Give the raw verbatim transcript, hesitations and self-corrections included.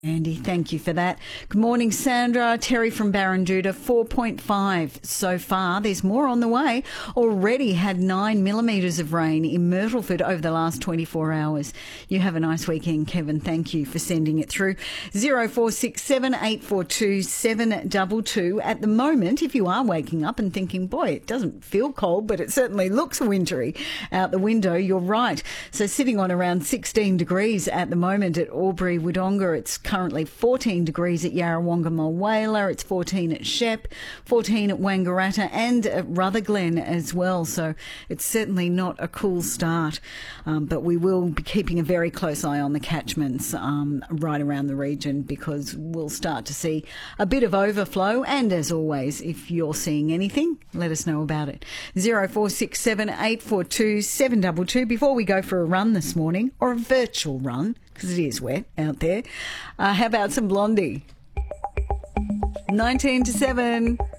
Andy, thank you for that. Good morning, Sandra. Terry from Barranduda, four point five so far. There's more on the way. Already had nine millimetres of rain in Myrtleford over the last twenty-four hours. You have a nice weekend, Kevin. Thank you for sending it through. zero four six seven eight four two seven two two. At the moment, if you are waking up and thinking, boy, it doesn't feel cold, but it certainly looks wintry out the window, you're right. So sitting on around sixteen degrees at the moment at Albury Wodonga. It's currently fourteen degrees at Yarrawonga Mulwala. It's fourteen at Shep, fourteen at Wangaratta and at Rutherglen as well. So it's certainly not a cool start, um, but we will be keeping a very close eye on the catchments um, right around the region, because we'll start to see a bit of overflow. And as always, if you're seeing anything, let us know about it. zero four six seven eight four two seven two two. Before we go for a run this morning, or a virtual run, because it is wet out there. Uh, how about some Blondie? nineteen to seven.